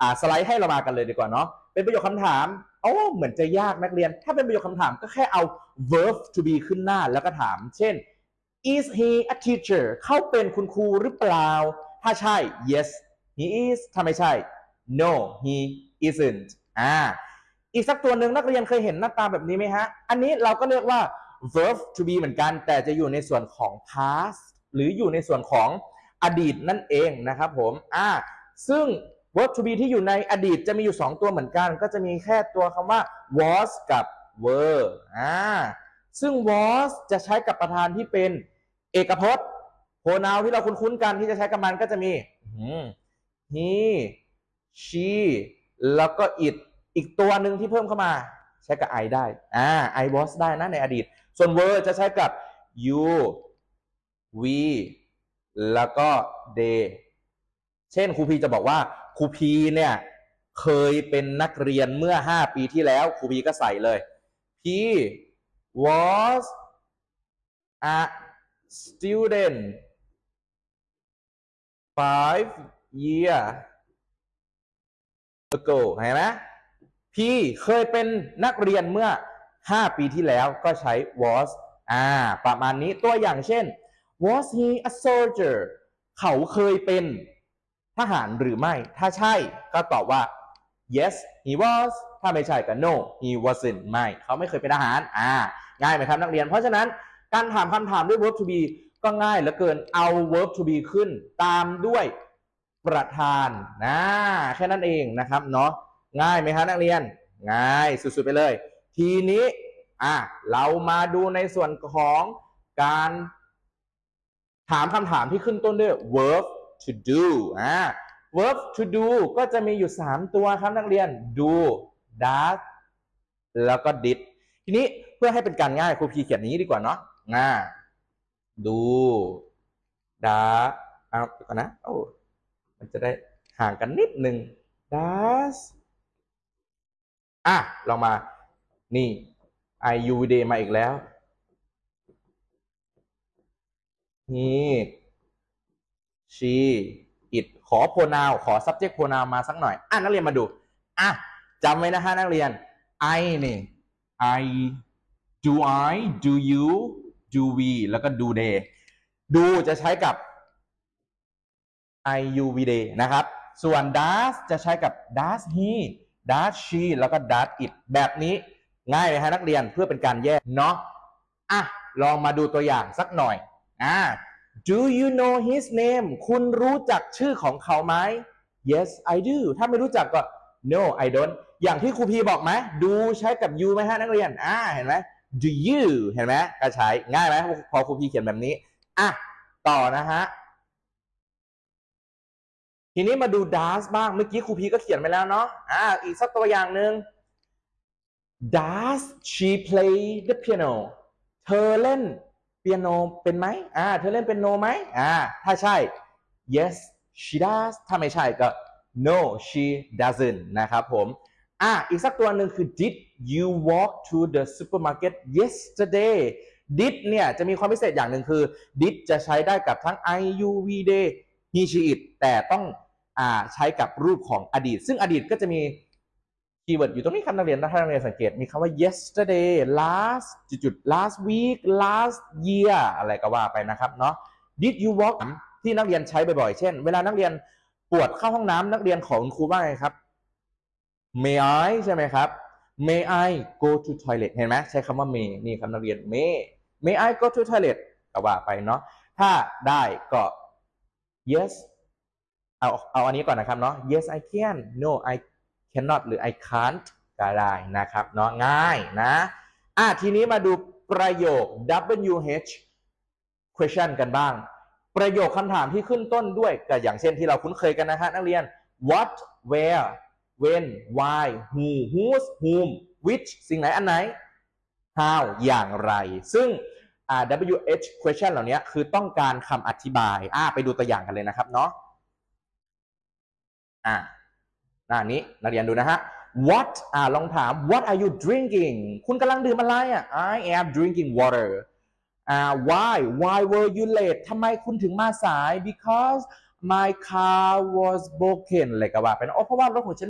สไลด์ให้เรามากันเลยดีกว่าเนาะเป็นประโยคคำถามโอ้เหมือนจะยากนักเรียนถ้าเป็นประโยคคำถามก็แค่เอา verb to be ขึ้นหน้าแล้วก็ถามเช่น is he a teacher เขาเป็นคุณครูหรือเปล่าถ้าใช่ yes he is ถ้าไม่ใช่ no he isn't อีกสักตัวหนึ่งนักเรียนเคยเห็นหน้าตาแบบนี้ไหมฮะอันนี้เราก็เรียกว่า verb to be เหมือนกันแต่จะอยู่ในส่วนของ past หรืออยู่ในส่วนของอดีตนั่นเองนะครับผมซึ่ง verb to be ที่อยู่ในอดีตจะมีอยู่2ตัวเหมือนกันก็จะมีแค่ตัวคำว่า was กับ were ซึ่ง was จะใช้กับประธานที่เป็นเอกพจน์ pronoun ที่เราคุ้นๆกันที่จะใช้กับมันก็จะมี he she แล้วก็ it อีกตัวหนึ่งที่เพิ่มเข้ามาใช้กับ I ได้I was ได้นะในอดีตส่วน were จะใช้กับ you we แล้วก็ they เช่นครูพีจะบอกว่าครูพีเนี่ยเคยเป็นนักเรียนเมื่อ5 ปีที่แล้วครูพีก็ใส่เลย He was a student 5 years ago เห็นไหมพี่เคยเป็นนักเรียนเมื่อ5 ปีที่แล้วก็ใช้ was ประมาณนี้ตัวอย่างเช่น was he a soldier เขาเคยเป็นทหารหรือไม่ถ้าใช่ก็ตอบว่า yes he was ถ้าไม่ใช่ก็ no he wasn't ไม่เขาไม่เคยเป็นทหารง่ายไหมครับนักเรียนเพราะฉะนั้นการถามคำถามด้วย verb to be ก็ง่ายเหลือเกินเอา verb to be ขึ้นตามด้วยประธานแค่นั้นเองนะครับเนาะง่ายไหมครับนักเรียนง่ายสุดๆไปเลยทีนี้เรามาดูในส่วนของการถามคำถามที่ขึ้นต้นด้วย verb to do verb to do ก็จะมีอยู่3ตัวครับนักเรียน do does แล้วก็ did ทีนี้เพื่อให้เป็นการง่ายครูพีเขียนอย่างนี้ดีกว่าเนาะdo does ก่อนนะมันจะได้ห่างกันนิดนึง does ลองมานี่ I U day มาอีกแล้วนี่ she it ขอ pronoun ขอ subject pronoun มาสักหน่อยนักเรียนมาดูจำไว้นะฮะนักเรียน I นี่ I do I do you do we แล้วก็ do they do จะใช้กับ I U V day นะครับส่วน does จะใช้กับ does he does she แล้วก็ does it แบบนี้ง่ายเลยฮะนักเรียนเพื่อเป็นการแยกเนาะลองมาดูตัวอย่างสักหน่อยDo you know his name คุณรู้จักชื่อของเขาไหม Yes I do ถ้าไม่รู้จักก็ No I don't อย่างที่ครูพีบอกไหม Do ใช้กับ you ไหมฮะนักเรียนเห็นไหม Do you เห็นไหมก็ใช้ง่ายไหมพอครูพีเขียนแบบนี้ต่อนะฮะทีนี้มาดู does บ้างเมื่อกี้ครูพีก็เขียนไปแล้วเนาะอีกสักตัวอย่างหนึ่ง Does she play the piano เธอเล่นเปียโนเป็นไหมเธอเล่นเปียโนไหมถ้าใช่ yes she does ถ้าไม่ใช่ก็ no she doesn't นะครับผมอีกสักตัวหนึ่งคือ did you walk to the supermarket yesterday did เนี่ยจะมีความพิเศษอย่างหนึ่งคือ did จะใช้ได้กับทั้ง I you we they he she it แต่ต้องใช้กับรูปของอดีตซึ่งอดีตก็จะมีคีย์เวิร์ดอยู่ตรงนี้ครับนักเรียนถ้านักเรียนสังเกตมีคำว่า yesterday last last week last year อะไรก็ว่าไปนะครับเนาะ did you walk ที่นักเรียนใช้บ่อยๆเช่นเวลานักเรียนปวดเข้าห้องน้ำนักเรียนขอคุณครูว่าไงครับ may I ใช่ไหมครับ may I go to toilet เห็นไหมใช้คำว่า may นี่ครับนักเรียน may I go to toilet ก็ว่าไปเนาะถ้าได้ก็ yes เอาอันนี้ก่อนนะครับเนาะ yes I can no I cannot หรือ I can't ก็ได้นะครับเนาะง่ายนะทีนี้มาดูประโยค WH question กันบ้างประโยคคำถามที่ขึ้นต้นด้วยก็อย่างเช่นที่เราคุ้นเคยกันนะฮะนักเรียน what where when why who whose whom which สิ่งไหนอันไหน how อย่างไรซึ่งWH question เหล่านี้คือต้องการคำอธิบายไปดูตัวอย่างกันเลยนะครับเนาะหน้านี้นักเรียนดูนะฮะ what ลองถาม what are you drinking คุณกำลังดื่มอะไรI am drinking water why were you late ทำไมคุณถึงมาสาย because my car was broken อะไรก็ว่าไปนะเพราะว่ารถของฉัน